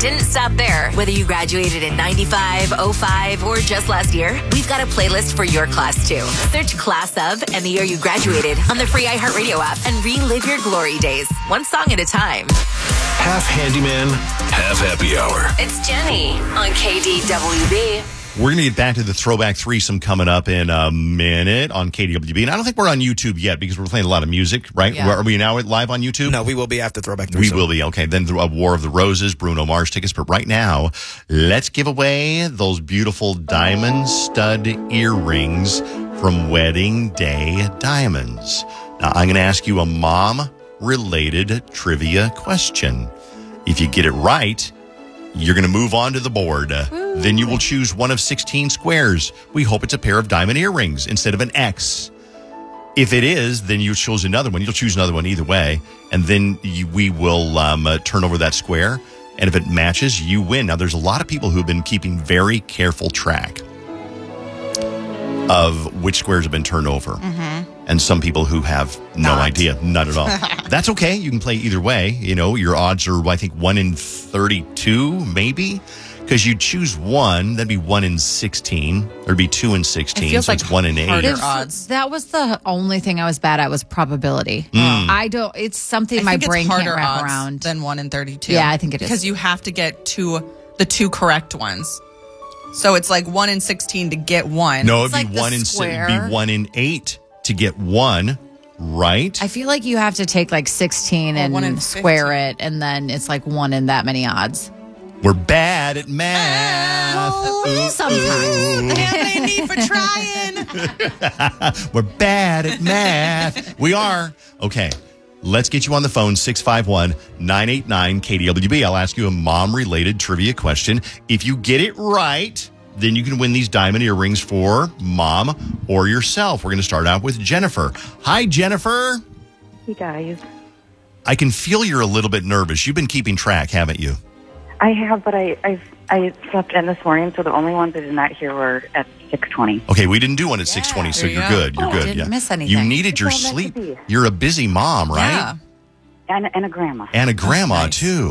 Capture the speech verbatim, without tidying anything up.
didn't stop there. Whether you graduated in ninety-five, oh five, or just last year, we've got a playlist for your class too. Search Class of and the year you graduated on the free iHeartRadio app and relive your glory days, one song at a time. Half handyman, half happy hour. It's Jenny on K D W B. We're going to get back to the Throwback Threesome coming up in a minute on K D W B. And I don't think we're on YouTube yet because we're playing a lot of music, right? Yeah. Are we now live on YouTube? No, we will be after Throwback We Threesome. will be. Okay, then the uh, War of the Roses, Bruno Mars tickets. But right now, let's give away those beautiful diamond stud earrings from Wedding Day Diamonds. Now, I'm going to ask you a mom-related trivia question. If you get it right, you're going to move on to the board. Uh, then you will choose one of sixteen squares. We hope it's a pair of diamond earrings instead of an X. If it is, then you choose another one. You'll choose another one either way. And then you, we will um, uh, turn over that square. And if it matches, you win. Now, there's a lot of people who have been keeping very careful track of which squares have been turned over. Mm-hmm. And some people who have no Not. idea, not at all. That's okay. You can play either way. You know, your odds are, I think, one in thirty-two, maybe. Because you choose one, that'd be one in sixteen. There'd be two in sixteen, It feels so like it's one in eight. harder There's- odds. That was the only thing I was bad at was probability. I don't. It's something I my think it's brain can't harder wrap odds around. than one in thirty-two. Yeah, I think it is. because you have to get two the two correct ones. So it's like one in sixteen to get one. No, It's it'd be like the one in si- it'd square. be one in eight to get one, right? I feel like you have to take like sixteen Or one in and square fifteen. it, and then it's like one in that many odds. We're bad at math. Ooh, Sometimes. They need for trying. We're bad at math. We are. Okay. Let's get you on the phone, six five one, nine eight nine, K D W B. I'll ask you a mom-related trivia question. If you get it right, then you can win these diamond earrings for mom or yourself. We're going to start out with Jennifer. Hi, Jennifer. Hey, guys. I can feel you're a little bit nervous. You've been keeping track, haven't you? I have, but I I've, I slept in this morning, so the only ones I did not hear were at six twenty. Okay, we didn't do one at six twenty, so there you you're go. good. You're Oh, good. didn't yeah. miss You anything. needed your That's all meant sleep. to be. You're a busy mom, right? Yeah. And, and a grandma. And a grandma, nice. too.